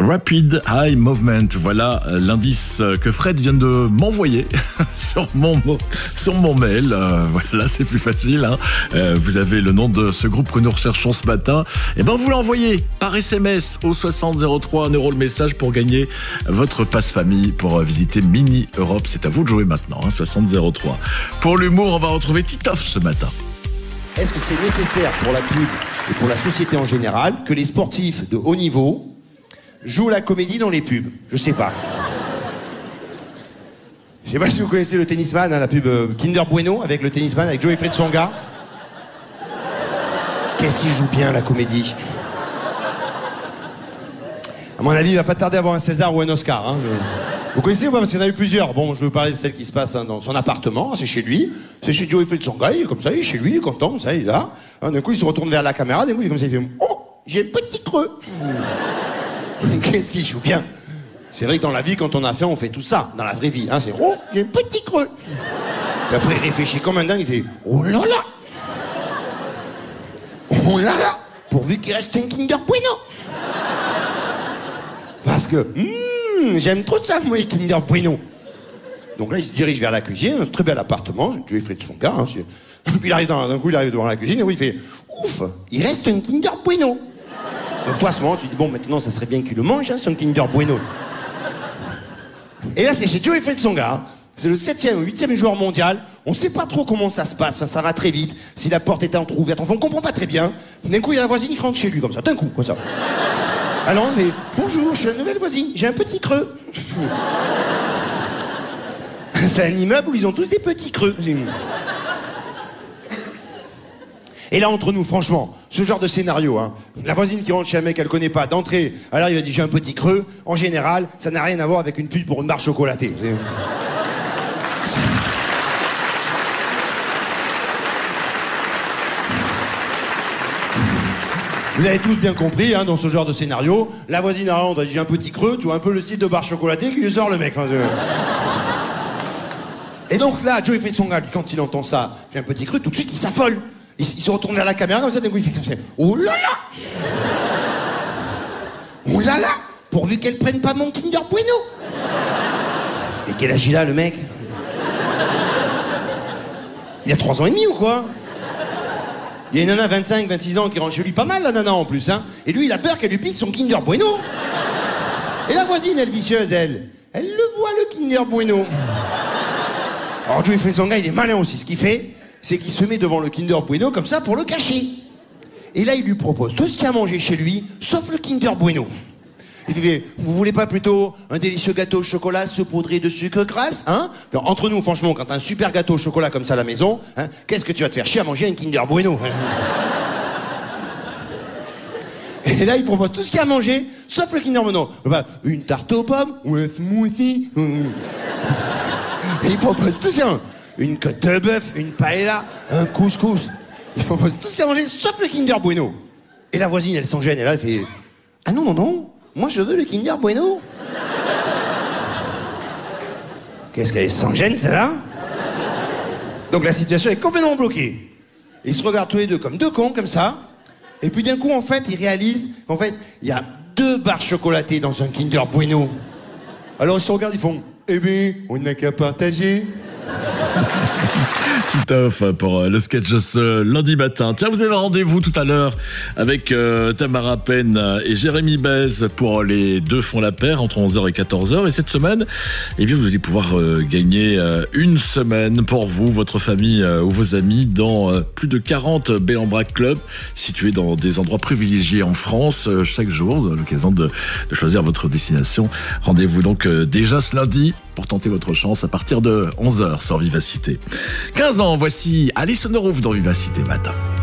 Rapid Eye Movement. Voilà l'indice que Fred vient de m'envoyer sur mon mail. Voilà, c'est plus facile. Vous avez le nom de ce groupe que nous recherchons ce matin. Et ben, vous l'envoyez par SMS au 6003, 1 euro le message pour gagner votre passe-famille pour visiter Mini Europe. C'est à vous de jouer maintenant, 6003. Pour l'humour, on va retrouver Titoff ce matin. Est-ce que c'est nécessaire pour la pub et pour la société en général que les sportifs de haut niveau jouent la comédie dans les pubs? Je sais pas. Je sais pas si vous connaissez le tennisman, la pub Kinder Bueno avec le tennisman, avec Joey Tsonga. Qu'est-ce qu'il joue bien la comédie? À mon avis, il va pas tarder à avoir un César ou un Oscar. Vous connaissez ou pas? Parce qu'il y en a eu plusieurs. Bon, je veux parler de celle qui se passe dans son appartement. C'est chez lui. C'est chez Joey Tsonga. Il est comme ça, il est chez lui, il est content, comme ça, il est là. D'un coup, il se retourne vers la caméra. D'un coup, il est comme ça, il fait « Oh, j'ai un petit creux !» Qu'est-ce qu'il joue bien? C'est vrai que dans la vie, quand on a faim, on fait tout ça. Dans la vraie vie, c'est « Oh, j'ai un petit creux !» Et après, il réfléchit comme un dingue, il fait « Oh là là! Oh là là! Pourvu qu'il reste un Kinder Bueno !» Parce que j'aime trop ça, moi, les Kinder Bueno. Donc là, il se dirige vers la cuisine, un très bel appartement, Joey Tsonga. Puis il arrive d'un coup, il arrive devant la cuisine, et oui, il fait « Ouf, il reste un Kinder Bueno !» Donc toi, à ce moment, tu dis « Bon, maintenant, ça serait bien qu'il le mange, son Kinder Bueno. » Et là, c'est chez Joey Tsonga. C'est le 7e ou 8e joueur mondial. On sait pas trop comment ça se passe. Enfin, ça va très vite. Si la porte est entrouverte, enfin, on comprend pas très bien. D'un coup, il y a la voisine qui rentre chez lui, comme ça. D'un coup, comme ça. Alors, on fait « Bonjour, je suis la nouvelle voisine. J'ai un petit creux. » C'est un immeuble où ils ont tous des petits creux. Et là, entre nous, franchement, ce genre de scénario, la voisine qui rentre chez un mec qu'elle connaît pas, d'entrée, alors il a dit j'ai un petit creux, en général, ça n'a rien à voir avec une pute pour une barre chocolatée. Vous avez tous bien compris, dans ce genre de scénario, la voisine rentre, elle dit j'ai un petit creux, tu vois un peu le style de barre chocolatée qui lui sort le mec. Et donc là, Joey Tsonga, quand il entend ça, j'ai un petit creux, tout de suite il s'affole. Il se retourne vers la caméra comme ça, d'un coup il fait comme ça. Oh là là! Oh là là! Pourvu qu'elle prenne pas mon Kinder Bueno! Et quel âge il a, le mec? Il a 3 ans et demi ou quoi? Il y a une nana 25, 26 ans qui rentre chez lui, pas mal la nana en plus, Et lui il a peur qu'elle lui pique son Kinder Bueno. Et la voisine, elle vicieuse, elle le voit le Kinder Bueno. Alors Joey Tsonga, il est malin aussi. Ce qu'il fait, c'est qu'il se met devant le Kinder Bueno comme ça pour le cacher. Et là, il lui propose tout ce qu'il y a à manger chez lui, sauf le Kinder Bueno. Il fait, vous voulez pas plutôt un délicieux gâteau au chocolat saupoudré de sucre grâce, Alors, entre nous, franchement, quand t'as un super gâteau au chocolat comme ça à la maison, qu'est-ce que tu vas te faire chier à manger un Kinder Bueno? Et là, il propose tout ce qu'il y a à manger, sauf le Kinder Bueno. Une tarte aux pommes ou un smoothie. Et il propose tout ça. Une côte de bœuf, une paella, un couscous. Il propose tout ce qu'il y a à manger, sauf le Kinder Bueno. Et la voisine, elle s'en gêne. Et là, elle fait ah non, non, non, moi je veux le Kinder Bueno. Qu'est-ce qu'elle s'en gêne, celle-là? Donc la situation est complètement bloquée. Ils se regardent tous les deux comme deux cons, comme ça. Et puis d'un coup, en fait, ils réalisent qu'en fait, il y a 2 barres chocolatées dans un Kinder Bueno. Alors ils se regardent, ils font eh bien, on n'a qu'à partager. Titoff pour le sketch de ce lundi matin. Tiens, vous avez rendez-vous tout à l'heure avec Tamara Penn et Jérémy Bez pour les 2 font la paire entre 11h et 14h. Et cette semaine, eh bien, vous allez pouvoir gagner une semaine pour vous, votre famille ou vos amis dans plus de 40 Bell en Brac Club situés dans des endroits privilégiés en France chaque jour, à l'occasion de choisir votre destination. Rendez-vous donc déjà ce lundi pour tenter votre chance à partir de 11h sur Vivacité. 15 ans, voici Alison Rouf dans Vivacité Matin.